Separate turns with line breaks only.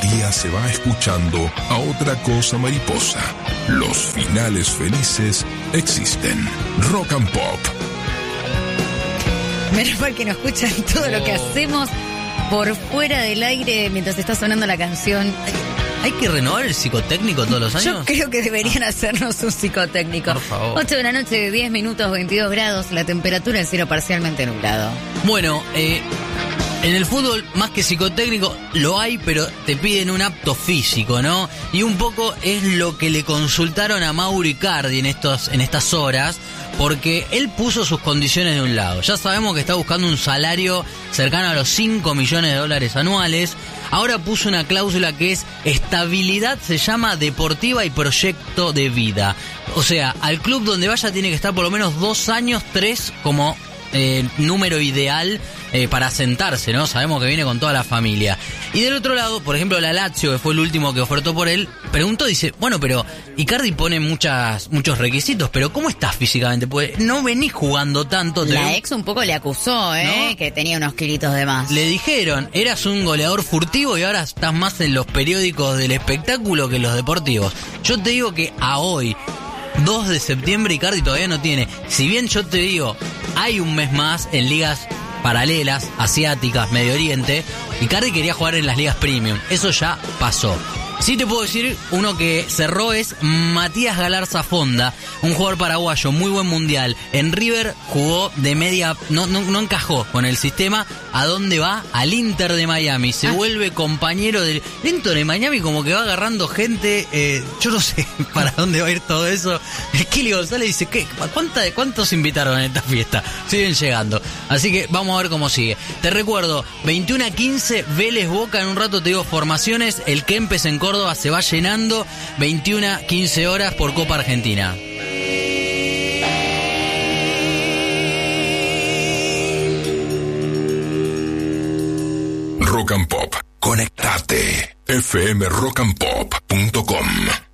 día se va escuchando a otra cosa mariposa. Los finales felices existen. Rock and Pop.
Menos mal que nos escuchan todo lo que hacemos por fuera del aire mientras está sonando la canción.
¿Hay que renovar el psicotécnico todos los años?
Yo creo que deberían hacernos un psicotécnico.
Por favor.
8 de la noche, 10 minutos, 22 grados, la temperatura del cielo parcialmente nublado.
Bueno, en el fútbol, más que psicotécnico, lo hay, pero te piden un apto físico, ¿no? Y un poco es lo que le consultaron a Mauro Icardi en estas horas, porque él puso sus condiciones de un lado. Ya sabemos que está buscando un salario cercano a los 5 millones de dólares anuales. Ahora puso una cláusula que es estabilidad, se llama deportiva y proyecto de vida. O sea, al club donde vaya tiene que estar por lo menos 2 años, 3 como número ideal para asentarse, ¿no? Sabemos que viene con toda la familia. Y del otro lado, por ejemplo, la Lazio, que fue el último que ofertó por él, preguntó, dice, bueno, pero Icardi pone muchos requisitos, pero ¿cómo estás físicamente? Pues no venís jugando tanto.
La ex un poco le acusó, ¿no? Que tenía unos kilitos de más.
Le dijeron, eras un goleador furtivo y ahora estás más en los periódicos del espectáculo que en los deportivos. Yo te digo que a hoy, 2 de septiembre, Icardi todavía no tiene. Si bien yo te digo, hay un mes más en ligas paralelas, asiáticas, Medio Oriente, Icardi quería jugar en las ligas premium. Eso ya pasó. Sí te puedo decir, uno que cerró es Matías Galarza Fonda, un jugador paraguayo, muy buen mundial. En River jugó de media, no encajó con el sistema. ¿A dónde va? Al Inter de Miami. Se vuelve compañero del Inter de Miami, como que va agarrando gente. Yo no sé para dónde va a ir todo eso. El Kili González dice, ¿cuántos invitaron a esta fiesta? Siguen llegando. Así que vamos a ver cómo sigue. Te recuerdo, 21:15, Vélez Boca. En un rato te digo formaciones. El Kempes en Córdoba se va llenando. 21:15 horas por Copa Argentina.
Rock and Pop. Conectate. fmrockandpop.com